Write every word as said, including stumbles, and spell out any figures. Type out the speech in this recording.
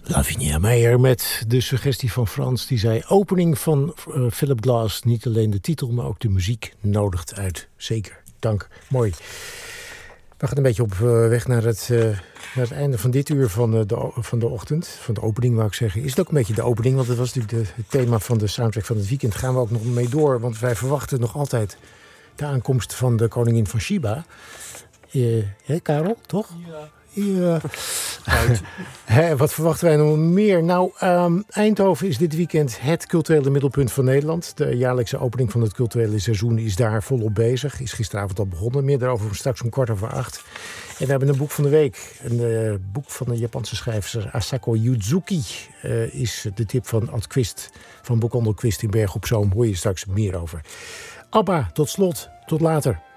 Lavinia Meijer met de suggestie van Frans. Die zei opening van uh, Philip Glass. Niet alleen de titel, maar ook de muziek nodigt uit. Zeker, dank. Mooi. We gaan een beetje op uh, weg naar het, uh, naar het einde van dit uur van, uh, de, van de ochtend. Van de opening, wou ik zeggen. Is het ook een beetje de opening? Want dat was natuurlijk de, het thema van de soundtrack van het weekend. Gaan we ook nog mee door. Want wij verwachten nog altijd de aankomst van de koningin van Sheba. Uh, hè, Karel, toch? Ja. Ja. He, wat verwachten wij nog meer? Nou, um, Eindhoven is dit weekend het culturele middelpunt van Nederland. De jaarlijkse opening van het culturele seizoen is daar volop bezig. Is gisteravond al begonnen. Meer daarover straks om kwart over acht. En we hebben een boek van de week. Een uh, boek van de Japanse schrijfster Asako Yuzuki. Uh, is de tip van Ad Quist van Boekhandel Quist in Berg op Zoom. Hoor je straks meer over. Abba, tot slot. Tot later.